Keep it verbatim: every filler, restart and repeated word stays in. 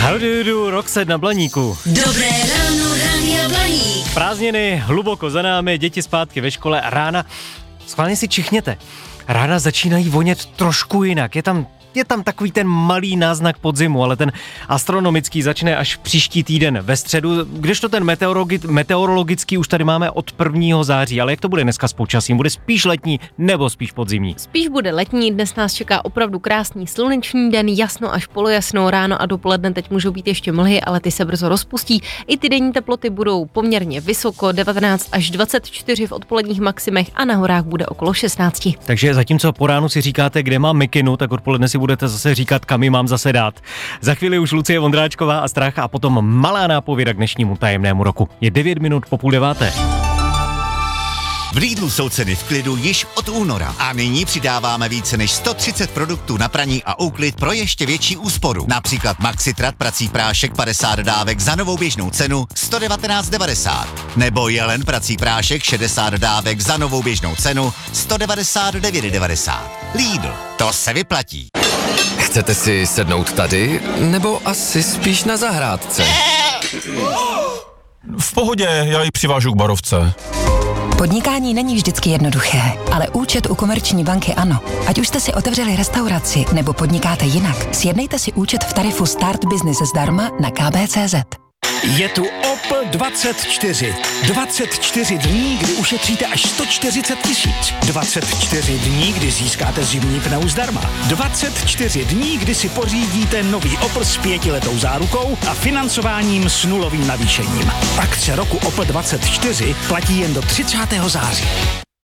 Howdy, Roxette na Blaníku. Dobré ráno, Rádia Blaník. Prázdniny hluboko za námi, děti zpátky ve škole a rána, schválně si čichněte, rána začínají vonět trošku jinak, je tam Je tam takový ten malý náznak podzimu, ale ten astronomický začne až příští týden ve středu, kdežto ten meteorologi- meteorologický už tady máme od prvního září. Ale jak to bude dneska s počasím? Bude spíš letní nebo spíš podzimní? Spíš bude letní, dnes nás čeká opravdu krásný slunečný den, jasno až polojasno, ráno a dopoledne teď můžou být ještě mlhy, ale ty se brzo rozpustí. I ty denní teploty budou poměrně vysoko, devatenáct až dvacet čtyři v odpoledních maximech a na horách bude okolo šestnáct. Takže zatímco po ránu si říkáte, kde mám mikinu, tak odpoledne si budete zase říkat, kam ji mám zase dát. Za chvíli už Lucie Vondráčková a Strach a potom malá nápověda k dnešnímu tajemnému roku. Je devět minut po půl deváté. V Lidlu jsou ceny v klidu již od února a nyní přidáváme více než sto třicet produktů na praní a úklid pro ještě větší úsporu. Například Maxitrat prací prášek padesát dávek za novou běžnou cenu sto devatenáct devadesát. Nebo Jelen prací prášek šedesát dávek za novou běžnou cenu sto devadesát devět devadesát. Lidl, to se vyplatí. Chcete si sednout tady, nebo asi spíš na zahrádce? V pohodě, já ji přivážu k barovce. Podnikání není vždycky jednoduché, ale účet u Komerční banky ano. Ať už jste si otevřeli restauraci nebo podnikáte jinak, sjednejte si účet v tarifu Start Business zdarma na k b tečka cé zet. Je tu Opel dvacet čtyři. dvacet čtyři dní, kdy ušetříte až sto čtyřicet tisíc. dvacet čtyři dní, kdy získáte zimní pneu zdarma. dvacet čtyři dní, kdy si pořídíte nový Opel s pětiletou zárukou a financováním s nulovým navýšením. Akce roku Opel dvacet čtyři platí jen do třicátého září.